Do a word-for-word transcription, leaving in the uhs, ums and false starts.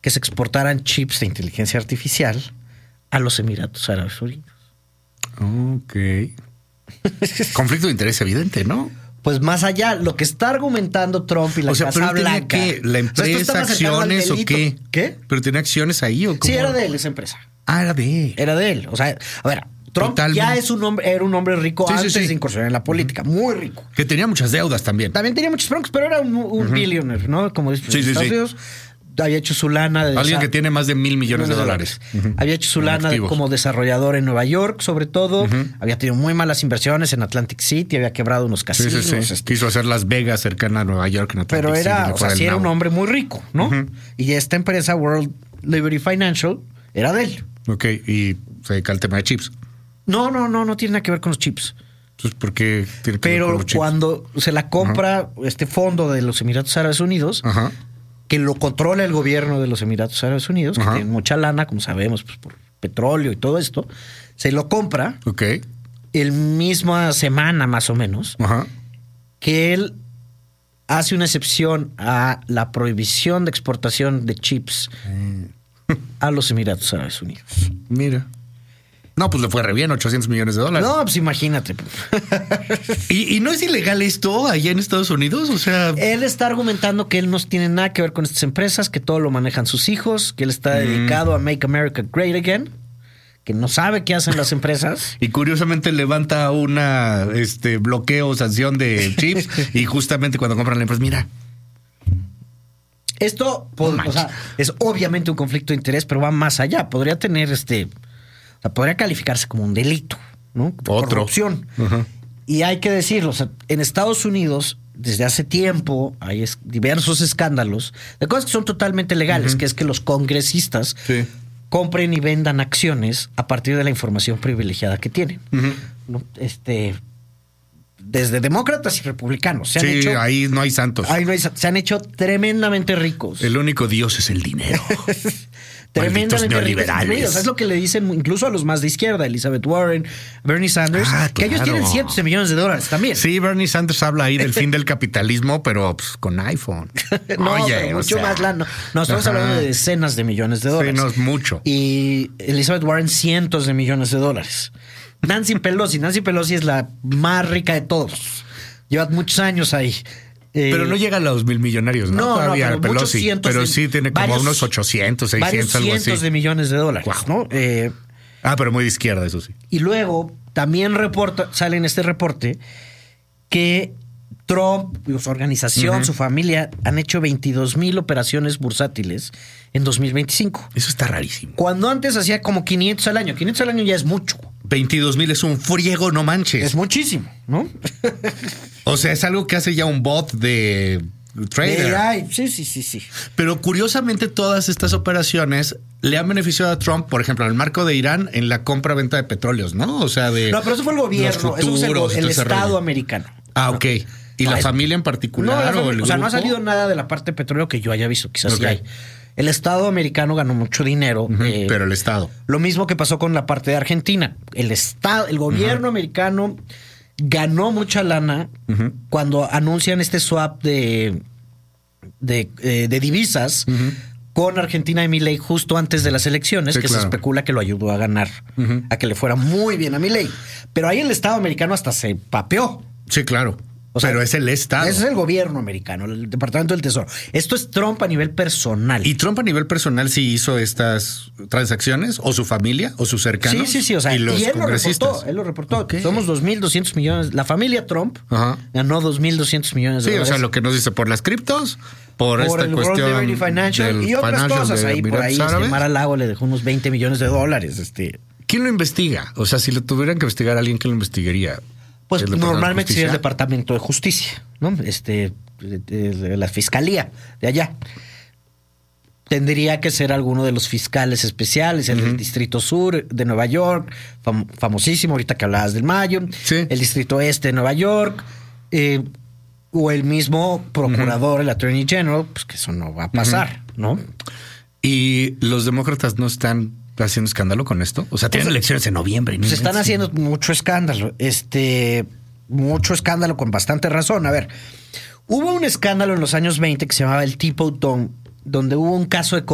que se exportaran chips de inteligencia artificial a los Emiratos Árabes Unidos. Ok. Conflicto de interés evidente, ¿no? Pues más allá, lo que está argumentando Trump y la o sea, Casa pero Blanca. ¿qué? ¿La empresa, o sea, acciones o qué? ¿Qué? ¿Pero tenía acciones ahí o cómo? Sí, era de él esa empresa. Ah, era de él. Era de él. O sea, a ver, Trump Totalmente. ya es un hombre, era un hombre rico Sí, sí, antes sí. de incursionar en la política, muy rico. Que tenía muchas deudas también. También tenía muchos broncos, pero era un, un uh-huh. billionaire, ¿no? Como dicen sí, en sí, Estados sí. Unidos. Había hecho su lana de Alguien desa- que tiene más de mil millones de dólares. Uh-huh. Había hecho su en lana de, activos. como desarrollador en Nueva York, sobre todo. Uh-huh. Había tenido muy malas inversiones en Atlantic City, había quebrado unos Sí, casinos. sí, sí. Este, Quiso hacer Las Vegas cercana a Nueva York. En Atlantic pero era, City, o sea, sí era un hombre muy rico, ¿no? Uh-huh. Y esta empresa, World Liberty Financial, era de él. Ok, y se dedica al tema de chips. No, no, no, no tiene nada que ver con los chips. Entonces, ¿por qué tiene que ver Pero con los chips? cuando se la compra uh-huh. este fondo de los Emiratos Árabes Unidos, Ajá. que lo controla el gobierno de los Emiratos Árabes Unidos, Ajá. que tiene mucha lana, como sabemos, pues por petróleo y todo esto, se lo compra Ok. el misma semana más o menos, Ajá. que él hace una excepción a la prohibición de exportación de chips Mm. a los Emiratos Árabes Unidos. Mira. No, pues le fue re bien, ochocientos millones de dólares. No, pues imagínate. ¿Y, ¿Y no es ilegal esto allá en Estados Unidos? O sea... Él está argumentando que él no tiene nada que ver con estas empresas, que todo lo manejan sus hijos, que él está mm. dedicado a Make America Great Again, que no sabe qué hacen las empresas. Y curiosamente levanta una este, bloqueo, sanción de chips y justamente cuando compran la empresa, mira... Esto pues, o sea, es obviamente un conflicto de interés, pero va más allá. Podría tener este... O sea, podría calificarse como un delito, ¿no? Otro. Corrupción. Uh-huh. Y hay que decirlo, o sea, en Estados Unidos, desde hace tiempo, hay es, diversos escándalos de cosas que son totalmente legales, uh-huh. que es que los congresistas sí. compren y vendan acciones a partir de la información privilegiada que tienen. Uh-huh. ¿No? Este... Desde demócratas y republicanos. Se han sí, hecho, ahí no hay santos. Ahí no hay, se han hecho tremendamente ricos. El único Dios es el dinero. Tremendamente neoliberales. ricos. Es lo que le dicen incluso a los más de izquierda, Elizabeth Warren, Bernie Sanders, ah, que claro. ellos tienen cientos de millones de dólares también. Sí, Bernie Sanders habla ahí del fin del capitalismo, pero pues, con iPhone. no, Oye, pero mucho o sea, más lano. No, estamos ajá. hablando de decenas de millones de dólares. Sí, no es mucho. Y Elizabeth Warren, cientos de millones de dólares. Nancy Pelosi, Nancy Pelosi es la más rica de todos. Lleva muchos años ahí. Eh, pero no llega a los mil millonarios, ¿no? No, Todavía no, pero Pelosi, cientos pero de, sí tiene como varios, unos ochocientos, seiscientos, algo así. cientos de millones de dólares, wow. ¿no? Eh, ah, pero muy de izquierda, eso sí. Y luego también reporta, sale en este reporte que Trump, su organización, uh-huh. su familia han hecho veintidós mil operaciones bursátiles en dos mil veinticinco. Eso está rarísimo. Cuando antes hacía como quinientos al año. quinientos al año ya es mucho. veintidós mil es un friego, no manches. Es muchísimo, ¿no? O sea, es algo que hace ya un bot de trader. Ay, sí, sí, sí, sí. Pero curiosamente todas estas operaciones le han beneficiado a Trump, por ejemplo, en el marco de Irán, en la compra-venta de petróleos, ¿no? O sea, de... No, pero eso fue el gobierno, eso fue el, el Estado rollo. americano. Ah, ok. ¿Y no, la es, familia en particular? No, la familia, o, el o sea, grupo? no ha salido nada de la parte de petróleo que yo haya visto, quizás okay. sí hay. El Estado americano ganó mucho dinero. Uh-huh, eh, pero el Estado. Lo mismo que pasó con la parte de Argentina. El Estado, el gobierno uh-huh. americano ganó mucha lana uh-huh. cuando anuncian este swap de, de, eh, de divisas uh-huh. con Argentina y Milei justo antes de las elecciones, sí, que claro. se especula que lo ayudó a ganar, uh-huh. a que le fuera muy bien a Milei. Pero ahí el Estado americano hasta se papeó. Sí, claro. O sea, pero es el Estado. Ese es el gobierno americano, el Departamento del Tesoro. Esto es Trump a nivel personal. ¿Y Trump a nivel personal sí hizo estas transacciones? ¿O su familia? ¿O sus cercanos? Sí, sí, sí. O sea, y, los y él congresistas. lo reportó. Él lo reportó. Okay. Somos dos mil doscientos millones. La familia Trump Ajá. ganó dos mil doscientos millones de sí, dólares. Sí, o sea, lo que nos dice por las criptos, por, por esta el cuestión World Liberty Financial y otras Financial cosas. Ahí por ahí este, Mar Lago le dejó unos veinte millones de dólares. Este. ¿Quién lo investiga? O sea, si lo tuvieran que investigar a alguien, ¿quién lo investigaría? Pues normalmente sería el Departamento de Justicia, ¿no? Este, de, de, de la Fiscalía de allá. Tendría que ser alguno de los fiscales especiales, el uh-huh. del Distrito Sur de Nueva York, fam- famosísimo, ahorita que hablabas del Mayo, sí. el Distrito Este de Nueva York, eh, o el mismo procurador, uh-huh. el Attorney General, pues que eso no va a pasar, uh-huh. ¿no? Y los demócratas no están haciendo escándalo con esto. O sea, tienen pues, elecciones en noviembre. Se están haciendo mucho escándalo. Este, mucho escándalo con bastante razón. A ver, hubo un escándalo en los años veinte que se llamaba el Tipo Dome, donde hubo un caso de